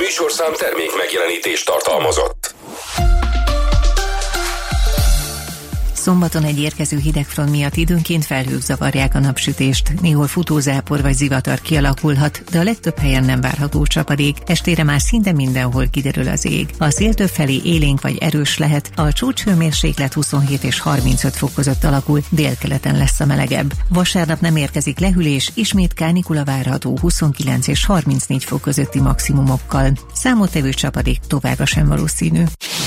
műsorszám termék megjelenítést tartalmazott. Szombaton egy érkező hidegfront miatt időnként felhők zavarják a napsütést. Néhol futózápor vagy zivatar kialakulhat, de a legtöbb helyen nem várható csapadék. Estére már szinte mindenhol kiderül az ég. A szél többfelé élénk vagy erős lehet, a csúcshőmérséklet 27 és 35 fok között alakul, délkeleten lesz a melegebb. Vasárnap nem érkezik lehűlés, ismét kánikula várható 29 és 34 fok közötti maximumokkal. Számottevő csapadék továbbra sem valószínű.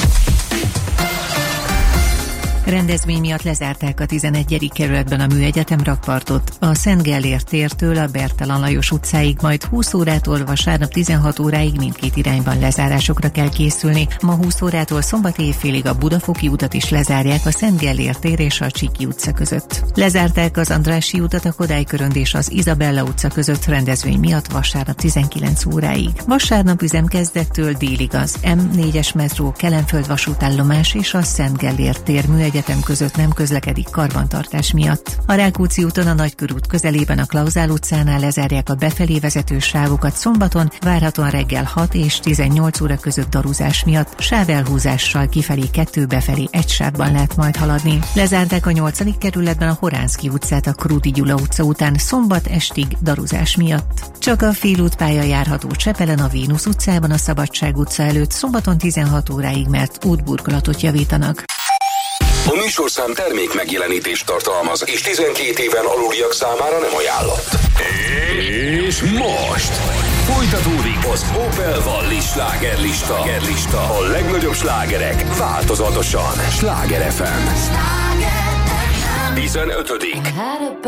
Rendezvény miatt lezárták a 11. kerületben a Műegyetem rakpartot. A Szent Gellért tértől a Bertalan Lajos utcáig, majd 20 órától vasárnap 16 óráig mindkét irányban lezárásokra kell készülni. Ma 20 órától szombat éjfélig a Budafoki utat is lezárják a Szent Gellért tér és a Csiki utca között. Lezárták az Andrássy utat a Kodály körönd és az Izabella utca között rendezvény miatt vasárnap 19 óráig. Vasárnap üzemkezdettől délig az M4-es metró, Kelenföld vasútállomás és a Szent Gellért tér Műegyetem között nem közlekedik karbantartás miatt. A Rákóczi úton a Nagykörút közelében a Klauzál utcánál lezárják a befelé vezető sávokat szombaton, várhatóan reggel 6 és 18 óra között daruzás miatt, sávelhúzással kifelé 2, befelé 1 sávban lehet majd haladni. Lezárták a 8. kerületben a Horánszky utcát a Krúti Gyula utca után szombat estig daruzás miatt. Csak a félútpálya járható Csepelen a Vénusz utcában a Szabadság utca előtt szombaton 16 óráig, mert útburkolatot javítanak. A műsorszám termék megjelenítést tartalmaz, és 12 éven aluliak számára nem ajánlott. És most folytatódik az Opel Wallis slágerlista. A legnagyobb slágerek változatosan. Sláger FM 15.